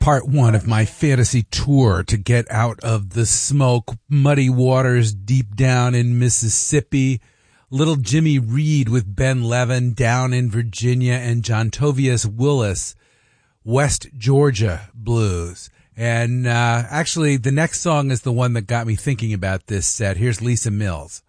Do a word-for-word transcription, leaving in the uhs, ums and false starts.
part one of my fantasy tour to get out of the smoke, muddy waters deep down in Mississippi. Little Jimmy Reed with Ben Levin down in Virginia, and Jontovius Willis, West Georgia blues. And uh, actually, the next song is the one that got me thinking about this set. Here's Lisa Mills.